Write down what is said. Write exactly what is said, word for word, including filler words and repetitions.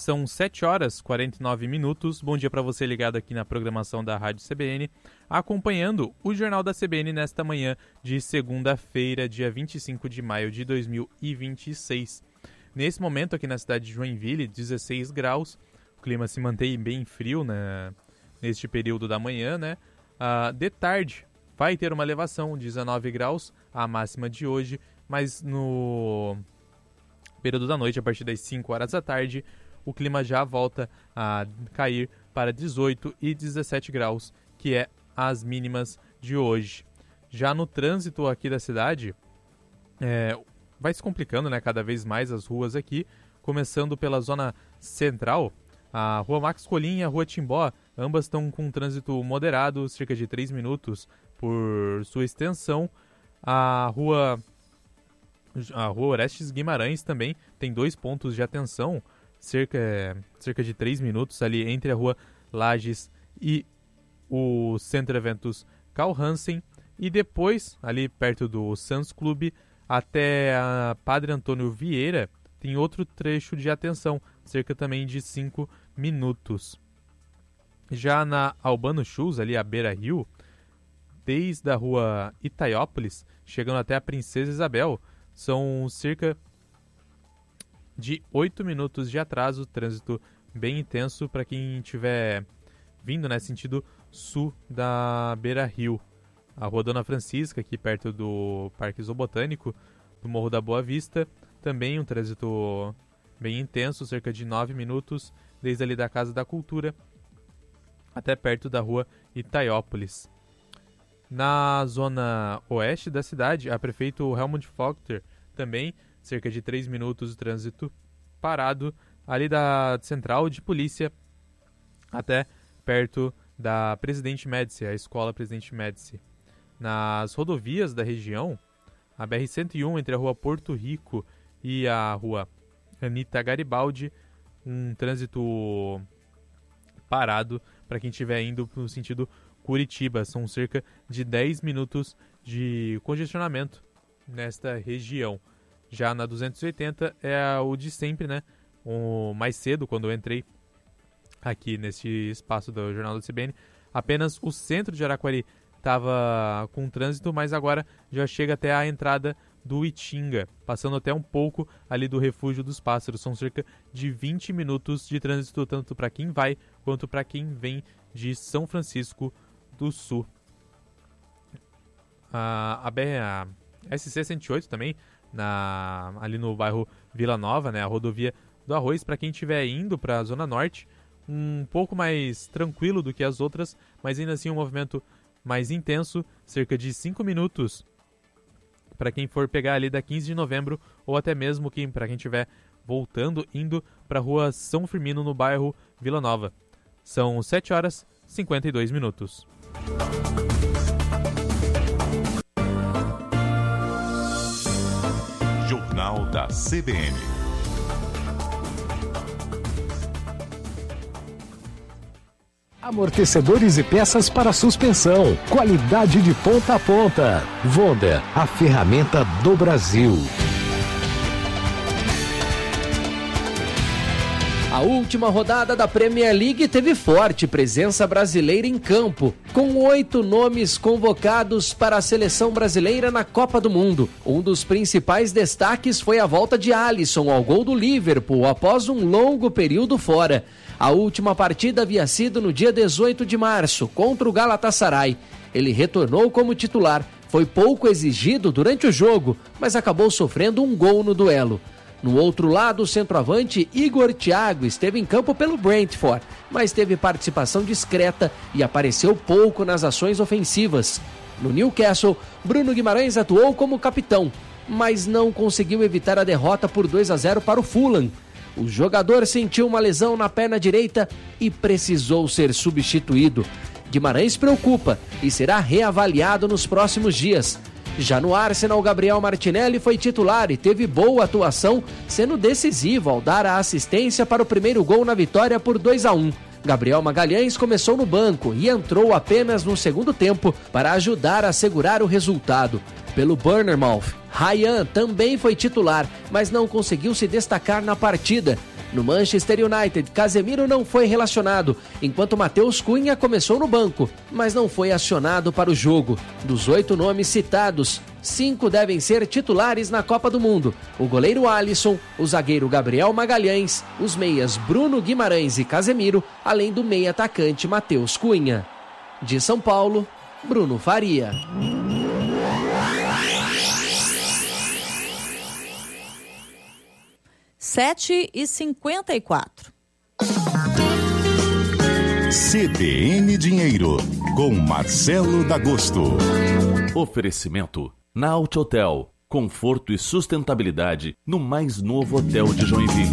São sete horas e quarenta e nove minutos. Bom dia para você ligado aqui na programação da Rádio C B N, acompanhando o Jornal da C B N nesta manhã de segunda-feira, dia vinte e cinco de maio de dois mil e vinte e seis. Nesse momento aqui na cidade de Joinville, dezesseis graus, o clima se mantém bem frio, né, neste período da manhã, né? Ah, de tarde vai ter uma elevação, dezenove graus, a máxima de hoje, mas no período da noite, a partir das cinco horas da tarde, o clima já volta a cair para dezoito e dezessete graus, que é as mínimas de hoje. Já no trânsito aqui da cidade, é, vai se complicando, né, cada vez mais as ruas aqui, começando pela zona central, a Rua Max Colim e a Rua Timbó, ambas estão com trânsito moderado, cerca de três minutos por sua extensão. A Rua, a Rua Orestes Guimarães também tem dois pontos de atenção, cerca, cerca de três minutos ali entre a Rua Lages e o Centro Eventos Carl Hansen, e depois, ali perto do Suns Clube, até a Padre Antônio Vieira, tem outro trecho de atenção, cerca também de cinco minutos. Já na Albano Schultz, ali a Beira Rio, desde a Rua Itaiópolis, chegando até a Princesa Isabel, são cerca de oito minutos de atraso, trânsito bem intenso para quem estiver vindo, né, sentido sul da Beira Rio. A Rua Dona Francisca, aqui perto do Parque Zoobotânico, do Morro da Boa Vista, também um trânsito bem intenso, cerca de nove minutos, desde ali da Casa da Cultura até perto da Rua Itaiópolis. Na zona oeste da cidade, a prefeito Helmut Fogter também, cerca de três minutos de trânsito parado, ali da Central de Polícia até perto da Presidente Médici, a Escola Presidente Médici. Nas rodovias da região, a B R cento e um entre a Rua Porto Rico e a Rua Anita Garibaldi, um trânsito parado para quem estiver indo no sentido Curitiba. São cerca de dez minutos de congestionamento nesta região. Já na duzentos e oitenta é o de sempre, né? O mais cedo, quando eu entrei aqui nesse espaço do Jornal da C B N, apenas o centro de Araquari estava com trânsito, mas agora já chega até a entrada do Itinga, passando até um pouco ali do Refúgio dos Pássaros. São cerca de vinte minutos de trânsito, tanto para quem vai quanto para quem vem de São Francisco do Sul. A, a, B R, a S C cento e oito também, na, ali no bairro Vila Nova, né, a rodovia do Arroz, para quem estiver indo para a Zona Norte, um pouco mais tranquilo do que as outras, mas ainda assim um movimento mais intenso, cerca de cinco minutos para quem for pegar ali da quinze de novembro, ou até mesmo quem, para quem estiver voltando, indo para a Rua São Firmino, no bairro Vila Nova. São sete horas e cinquenta e dois minutos. Jornal da C B N. Amortecedores e peças para suspensão. Qualidade de ponta a ponta. Wonder, a ferramenta do Brasil. A última rodada da Premier League teve forte presença brasileira em campo, com oito nomes convocados para a seleção brasileira na Copa do Mundo. Um dos principais destaques foi a volta de Alisson ao gol do Liverpool após um longo período fora. A última partida havia sido no dia dezoito de março, contra o Galatasaray. Ele retornou como titular, foi pouco exigido durante o jogo, mas acabou sofrendo um gol no duelo. No outro lado, o centroavante Igor Thiago esteve em campo pelo Brentford, mas teve participação discreta e apareceu pouco nas ações ofensivas. No Newcastle, Bruno Guimarães atuou como capitão, mas não conseguiu evitar a derrota por dois a zero para o Fulham. O jogador sentiu uma lesão na perna direita e precisou ser substituído. Guimarães preocupa e será reavaliado nos próximos dias. Já no Arsenal, Gabriel Martinelli foi titular e teve boa atuação, sendo decisivo ao dar a assistência para o primeiro gol na vitória por dois a um. Gabriel Magalhães começou no banco e entrou apenas no segundo tempo para ajudar a segurar o resultado. Pelo Bournemouth, Ryan também foi titular, mas não conseguiu se destacar na partida. No Manchester United, Casemiro não foi relacionado, enquanto Matheus Cunha começou no banco, mas não foi acionado para o jogo. Dos oito nomes citados, cinco devem ser titulares na Copa do Mundo. O goleiro Alisson, o zagueiro Gabriel Magalhães, os meias Bruno Guimarães e Casemiro, além do meia-atacante Matheus Cunha. De São Paulo, Bruno Faria. sete e cinquenta e quatro. C B N Dinheiro, com Marcelo D'Agosto. Oferecimento Naut Hotel. Conforto e sustentabilidade no mais novo hotel de Joinville.